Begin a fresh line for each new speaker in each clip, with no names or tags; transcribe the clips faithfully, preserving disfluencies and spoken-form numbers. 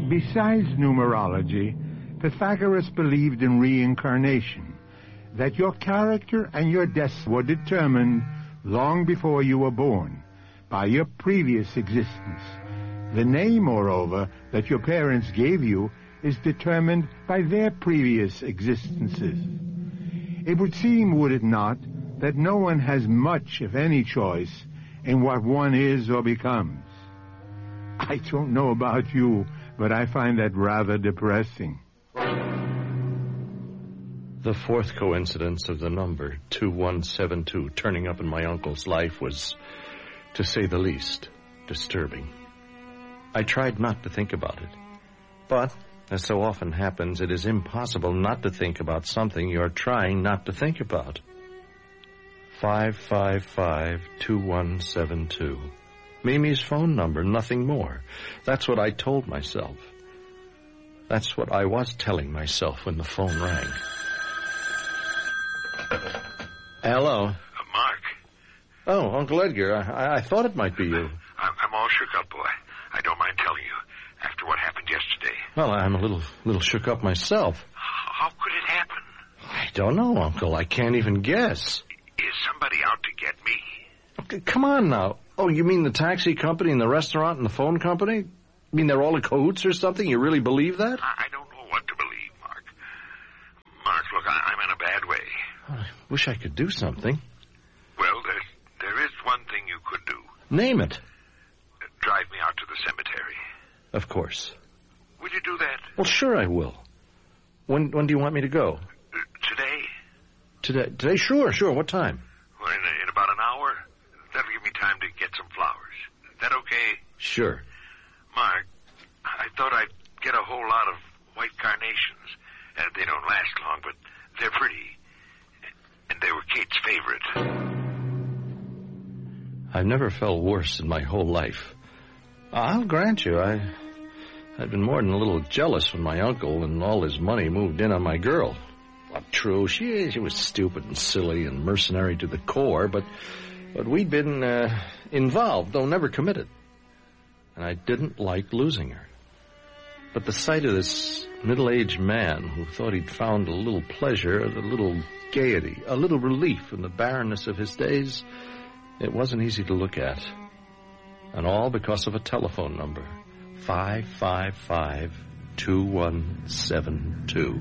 Besides numerology, Pythagoras believed in reincarnation, that your character and your destiny were determined long before you were born by your previous existence. The name, moreover, that your parents gave you is determined by their previous existences. It would seem, would it not, that no one has much, if any, choice in what one is or becomes. I don't know about you, but I find that rather depressing.
The fourth coincidence of the number two one seven two turning up in my uncle's life was, to say the least, disturbing. I tried not to think about it, but, as so often happens, it is impossible not to think about something you're trying not to think about. five five five two one seven two. Mimi's phone number, nothing more. That's what I told myself. That's what I was telling myself when the phone rang. Hello.
Uh, Mark.
Oh, Uncle Edgar, I, I thought it might be you.
I'm, I'm all shook up, boy. I don't mind telling you, after what happened yesterday.
Well, I'm a little little shook up myself.
How could it happen?
I don't know, Uncle. I can't even guess.
Is somebody out to get me?
Okay, come on now. Oh, you mean the taxi company and the restaurant and the phone company? You mean they're all in cahoots or something? You really believe that?
I, I don't know what to believe, Mark. Mark, look, I, I'm in a bad way.
I wish I could do something.
Well, there, there is one thing you could do.
Name it.
Uh, drive me out to the cemetery.
Of course.
Will you do that?
Well, sure I will. When when do you want me to go?
Uh, today?
Today? Today? Sure, sure. What time?
Well, in, in about an hour. That'll give me time to get some flowers. Is that okay?
Sure.
Mark, I thought I'd get a whole lot of white carnations. Uh, they don't last long, but they're pretty. And they were Kate's favorite.
I've never felt worse in my whole life. I'll grant you, I, I'd been more than a little jealous when my uncle and all his money moved in on my girl. Well, true, she, she was stupid and silly and mercenary to the core, but, but we'd been uh, involved, though never committed. And I didn't like losing her. But the sight of this middle-aged man who thought he'd found a little pleasure, a little gaiety, a little relief in the barrenness of his days, it wasn't easy to look at. And all because of a telephone number, five five five two one seven two.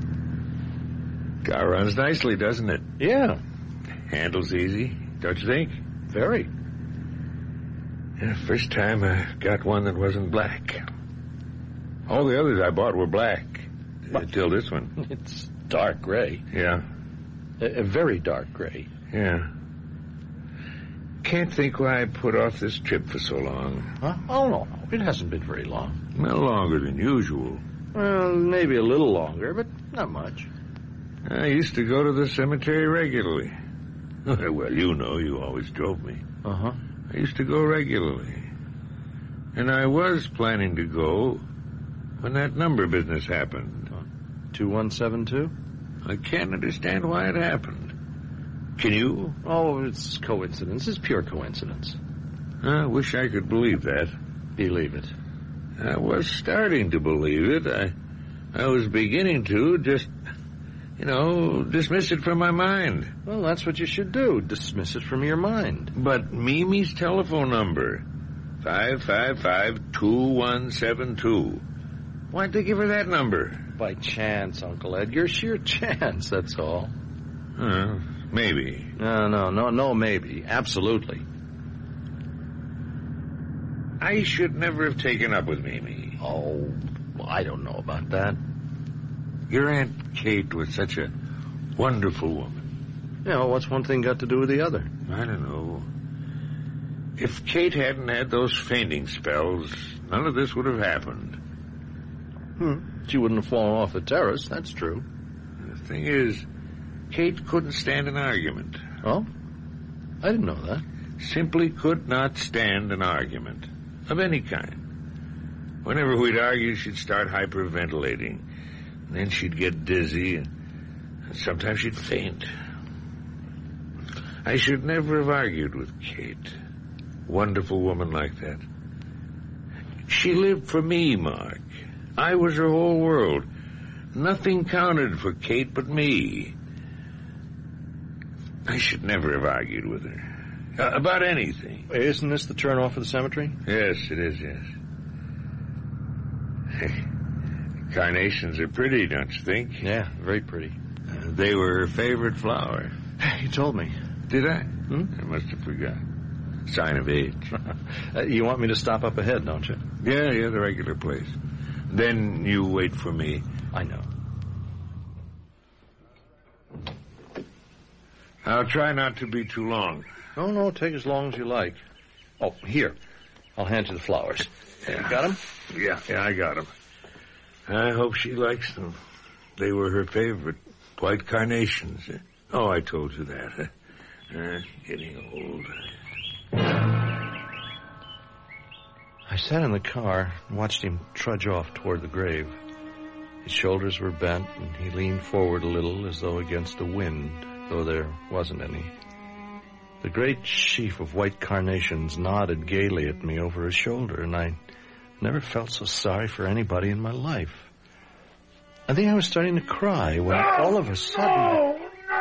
Car runs nicely, doesn't it?
Yeah.
Handles easy, don't you think?
Very.
Yeah, first time I got one that wasn't black. All the others I bought were black.
What?
Until this one.
It's dark gray.
Yeah.
A, a very dark gray.
Yeah. Can't think why I put off this trip for so long.
Huh? Oh, no, no. It hasn't been very long.
Well, longer than usual.
Well, maybe a little longer, but not much.
I used to go to the cemetery regularly. Well, you know, you always drove me.
Uh-huh.
I used to go regularly. And I was planning to go when that number business happened.
two one seven two?
I can't understand why it happened. Can you?
Oh, it's coincidence. It's pure coincidence.
I wish I could believe that.
Believe it.
I was starting to believe it. I, I was beginning to just, you know, dismiss it from my mind.
Well, that's what you should do. Dismiss it from your mind.
But Mimi's telephone number, five five five two one seven two. Why'd they give her that number?
By chance, Uncle Ed. Your sheer chance, that's all.
Uh, maybe.
No, no, no, no, maybe. Absolutely.
I should never have taken up with Mimi.
Oh, well, I don't know about that.
Your Aunt Kate was such a wonderful woman.
You know, what's one thing got to do with the other?
I don't know. If Kate hadn't had those fainting spells, none of this would have happened.
Hmm. She wouldn't have fallen off the terrace, that's true.
The thing is, Kate couldn't stand an argument.
Oh? I didn't know that.
Simply could not stand an argument. Of any kind. Whenever we'd argue, she'd start hyperventilating. And then she'd get dizzy, and sometimes she'd faint. I should never have argued with Kate. Wonderful woman like that. She lived for me, Mark. I was her whole world. Nothing counted for Kate but me. I should never have argued with her. Uh, about anything.
Hey, isn't this the turn off of the cemetery?
Yes, it is, yes. Carnations are pretty, don't you think?
Yeah, very pretty.
Uh, they were her favorite flower.
You told me.
Did I?
Hmm?
I must have forgot. Sign of age.
uh, you want me to stop up ahead, don't you?
Yeah, yeah, the regular place. Then you wait for me.
I know.
I'll try not to be too long.
No, no, take as long as you like. Oh, here. I'll hand you the flowers.
Yeah.
You got them?
Yeah, yeah, I got them. I hope she likes them. They were her favorite. White carnations. Oh, I told you that. Uh, getting old.
I sat in the car and watched him trudge off toward the grave. His shoulders were bent, and he leaned forward a little as though against the wind, though there wasn't any. The great sheaf of white carnations nodded gaily at me over his shoulder, and I never felt so sorry for anybody in my life. I think I was starting to cry when all of a sudden...
No,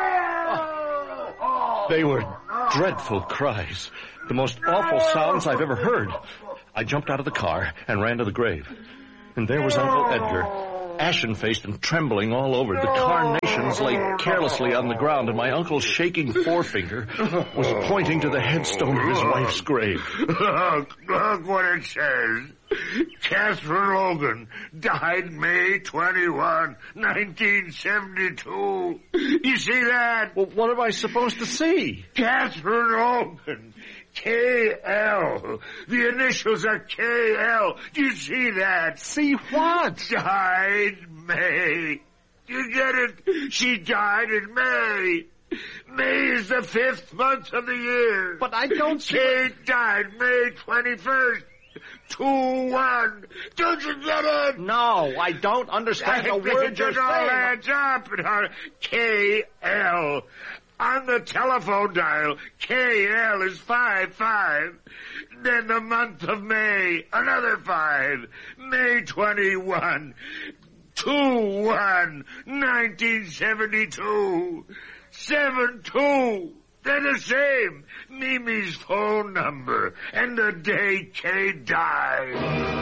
no! They were dreadful cries, the most awful sounds I've ever heard. I jumped out of the car and ran to the grave. And there was Uncle Edgar, ashen-faced and trembling all over. The carnations lay carelessly on the ground, and my uncle's shaking forefinger was pointing to the headstone of his wife's grave.
Look, look what it says. Catherine Logan died May twenty-first, nineteen seventy-two. You see that?
Well, what am I supposed to see?
Catherine Logan. K L. The initials are K L. Do you see that?
See what?
Died May. You get it? She died in May. May is the fifth month of the year.
But I don't see...
Kate died May twenty-first. two one. Don't you get it?
No, I don't understand a word you're
saying. It all adds up. K L. On the telephone dial, K L is five five. Then the month of May, another five. May twenty-first, two one, nineteen seventy-two. seven two. They're the same. Mimi's phone number and the day Kay died.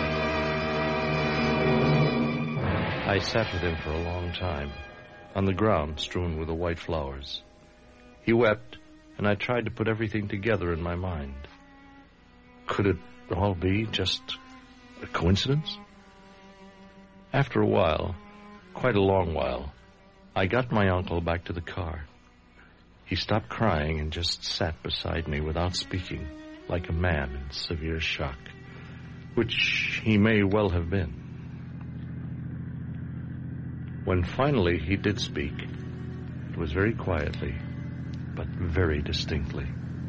I sat with him for a long time, on the ground strewn with the white flowers. He wept, and I tried to put everything together in my mind. Could it all be just a coincidence? After a while, quite a long while, I got my uncle back to the car. He stopped crying and just sat beside me without speaking, like a man in severe shock, which he may well have been. When finally he did speak, it was very quietly, but very distinctly.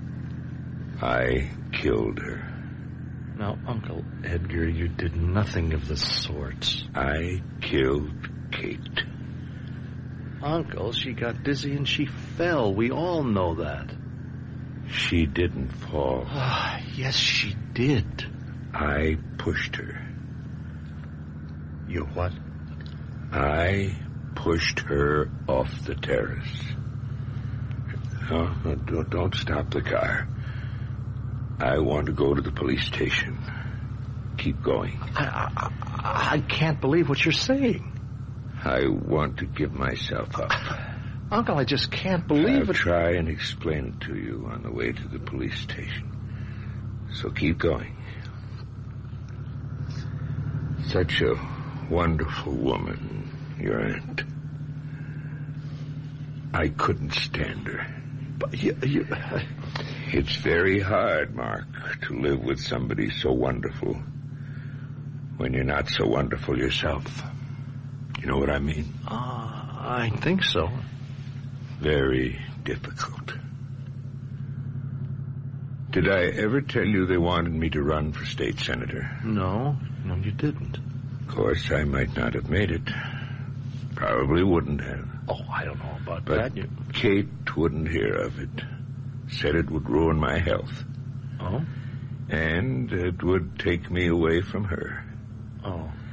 I killed her.
Now, Uncle Edgar, you did nothing of the sort.
I killed Kate.
Uncle, she got dizzy and she fell. We all know that.
She didn't fall.
Ah, yes, she did.
I pushed her.
You what?
I pushed her off the terrace. Oh, don't, don't stop the car. I want to go to the police station. Keep going.
I, I, I can't believe what you're saying.
I want to give myself up.
Uncle, I just can't believe
I'll
it.
try and explain it to you on the way to the police station. So keep going. Such a wonderful woman, your aunt. I couldn't stand her.
But you, you...
It's very hard, Mark, to live with somebody so wonderful when you're not so wonderful yourself. You know what I mean?
Uh, I think so.
Very difficult. Did I ever tell you they wanted me to run for state senator?
No, no, you didn't.
Of course, I might not have made it. Probably wouldn't have.
Oh, I don't know about
but
that. You...
Kate wouldn't hear of it. Said it would ruin my health.
Oh?
And it would take me away from her.
Oh.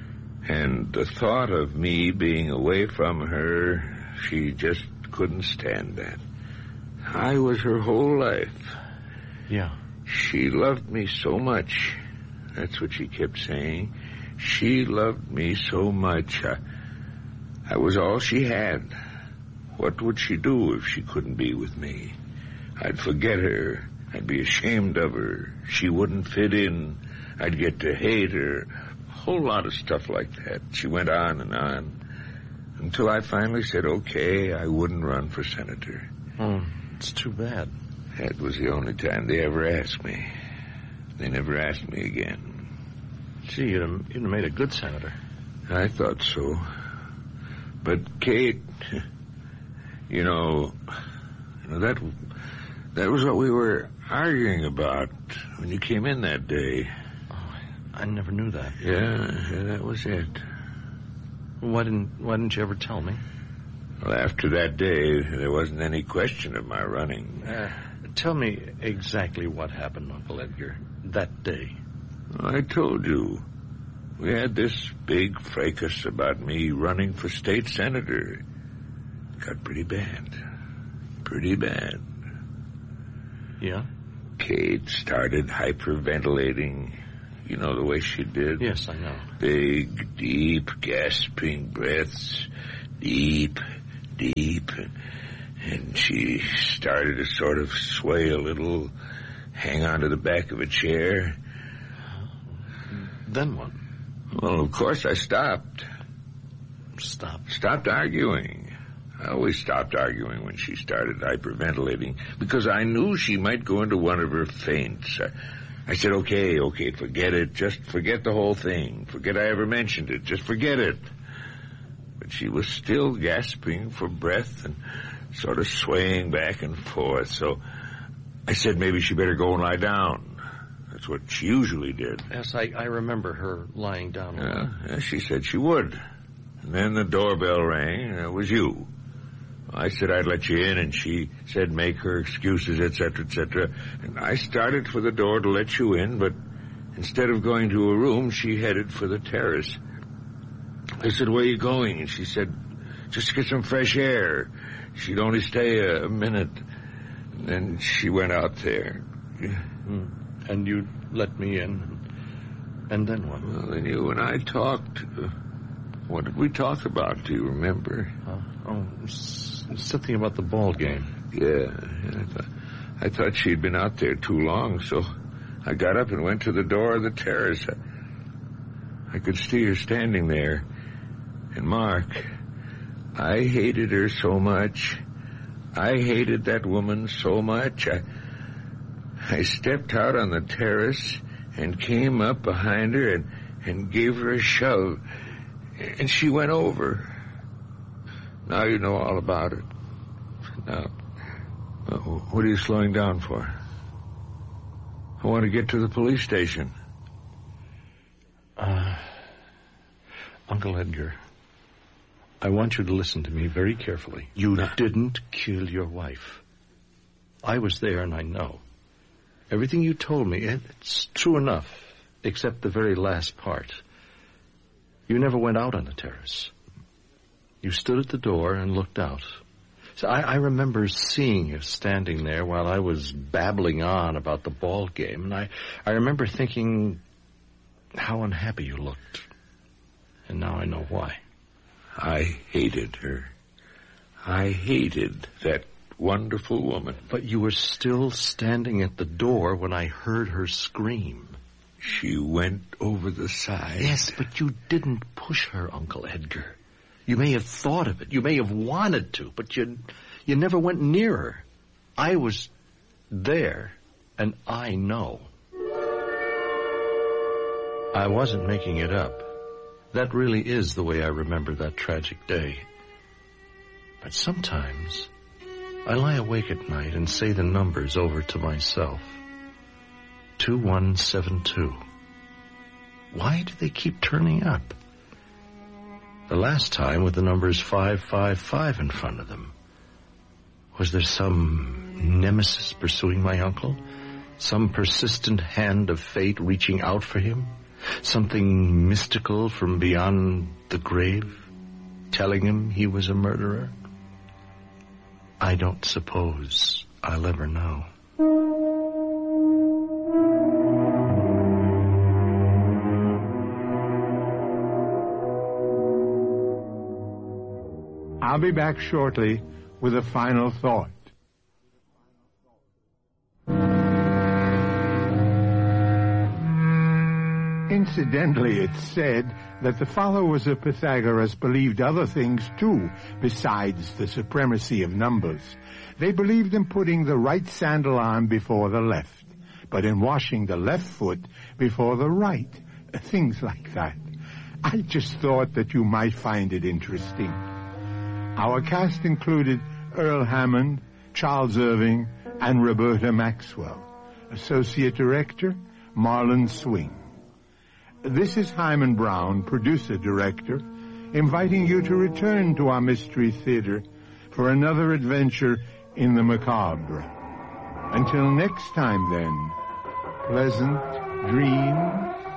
And the thought of me being away from her, she just couldn't stand that. I was her whole life.
Yeah.
She loved me so much. That's what she kept saying. She loved me so much. I, I was all she had. What would she do if she couldn't be with me? I'd forget her. I'd be ashamed of her. She wouldn't fit in. I'd get to hate her. A whole lot of stuff like that. She went on and on. Until I finally said, okay, I wouldn't run for senator.
Oh, it's too bad.
That was the only time they ever asked me. They never asked me again.
Gee, you'd have, you'd have made a good senator.
I thought so. But Kate, you know, you know that that was what we were arguing about when you came in that day.
Oh, I never knew that.
Yeah, yeah, that was it.
Why didn't Why didn't you ever tell me?
Well, after that day, there wasn't any question of my running.
Uh, tell me exactly what happened, Uncle Edgar, that day.
I told you. We had this big fracas about me running for state senator. It got pretty bad. Pretty bad.
Yeah?
Kate started hyperventilating. You know the way she did?
Yes, I know.
Big, deep, gasping breaths. Deep, deep. And she started to sort of sway a little, hang onto the back of a chair.
Then what?
Well, of course I stopped.
Stopped?
Stopped arguing. I always stopped arguing when she started hyperventilating because I knew she might go into one of her faints. I, I said, okay, okay, forget it. Just forget the whole thing. Forget I ever mentioned it. Just forget it. But she was still gasping for breath and sort of swaying back and forth. So I said maybe she better go and lie down. That's what she usually did.
Yes, I, I remember her lying down.
Yeah, yeah, she said she would. And then the doorbell rang, and it was you. I said I'd let you in, and she said make her excuses, et cetera, et cetera. And I started for the door to let you in, but instead of going to a room, she headed for the terrace. I said, where are you going? And she said, just to get some fresh air. She'd only stay a, a minute. And then she went out there.
Hmm. And you let me in. And then what?
Well, then you and I talked. Uh, what did we talk about? Do you remember?
Uh, oh, s- something about the ball game.
Yeah, yeah I, thought, I thought she'd been out there too long, so I got up and went to the door of the terrace. I, I could see her standing there. And Mark, I hated her so much. I hated that woman so much. I... I stepped out on the terrace and came up behind her and, and gave her a shove. And she went over. Now you know all about it. Now, what are you slowing down for? I want to get to the police station.
Uh, Uncle Edgar, I want you to listen to me very carefully. You
no.
didn't kill your wife. I was there and I know. Everything you told me, it's true enough, except the very last part. You never went out on the terrace. You stood at the door and looked out. So I, I remember seeing you standing there while I was babbling on about the ball game, and I, I remember thinking how unhappy you looked. And now I know why.
I hated her. I hated that wonderful woman.
But you were still standing at the door when I heard her scream.
She went over the side.
Yes, but you didn't push her, Uncle Edgar. You may have thought of it. You may have wanted to, but you, you never went near her. I was there, and I know. I wasn't making it up. That really is the way I remember that tragic day. But sometimes I lie awake at night and say the numbers over to myself. two one seven two. Why do they keep turning up? The last time with the numbers five five five in front of them. Was there some nemesis pursuing my uncle? Some persistent hand of fate reaching out for him? Something mystical from beyond the grave, telling him he was a murderer? I don't suppose I'll ever know.
I'll be back shortly with a final thought. Incidentally, it's said that the followers of Pythagoras believed other things too, besides the supremacy of numbers. They believed in putting the right sandal on before the left, but in washing the left foot before the right. Things like that. I just thought that you might find it interesting. Our cast included Earl Hammond, Charles Irving, and Roberta Maxwell. Associate Director, Marlon Swing. This is Hyman Brown, producer-director, inviting you to return to our Mystery Theater for another adventure in the macabre. Until next time, then, pleasant dreams.